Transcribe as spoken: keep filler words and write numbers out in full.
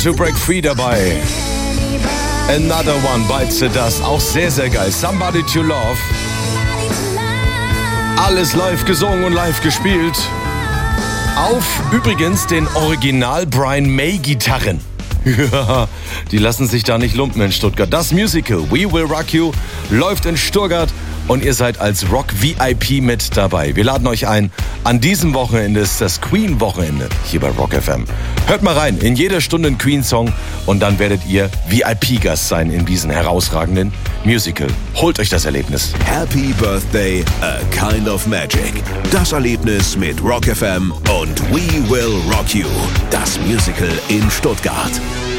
to Break Free dabei. Another One Bites the Dust, auch sehr, sehr geil. Somebody to Love. Alles live gesungen und live gespielt. Auf übrigens den Original Brian May Gitarren. Ja, die lassen sich da nicht lumpen in Stuttgart. Das Musical We Will Rock You läuft in Stuttgart und ihr seid als Rock V I P mit dabei. Wir laden euch ein. An diesem Wochenende ist das Queen-Wochenende hier bei Rock F M. Hört mal rein, in jeder Stunde ein Queen-Song und dann werdet ihr V I P-Gast sein in diesem herausragenden Musical. Holt euch das Erlebnis. Happy Birthday, a kind of magic. Das Erlebnis mit Rock F M und We Will Rock You. Das Musical in Stuttgart.